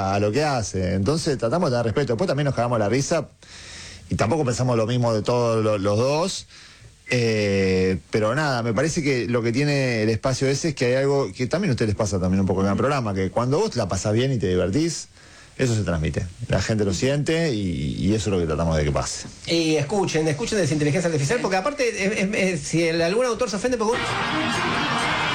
a lo que hace. Entonces tratamos de dar respeto. Después también nos cagamos la risa y tampoco pensamos lo mismo de todos los dos. Pero nada, me parece que lo que tiene el espacio ese es que hay algo que también a ustedes les pasa también un poco en el programa, que cuando vos la pasás bien y te divertís, eso se transmite. La gente lo siente y eso es lo que tratamos de que pase. Y escuchen de esa inteligencia artificial, porque aparte, si algún autor se ofende, porque